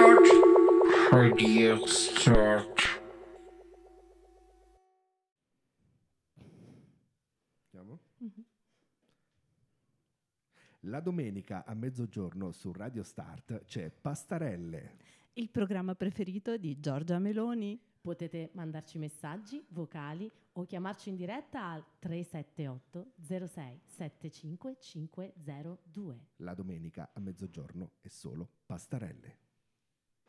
start. Radio start. La domenica a mezzogiorno su Radio Start c'è Pastarelle, il programma preferito di Giorgia Meloni. Potete mandarci messaggi, vocali o chiamarci in diretta al 378 06 75 502. La domenica a mezzogiorno è solo Pastarelle.